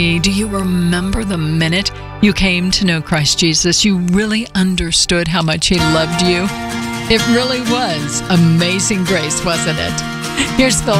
Do you remember the minute you came to know Christ Jesus? You really understood how much He loved you? It really was amazing grace, wasn't it? Here's Phil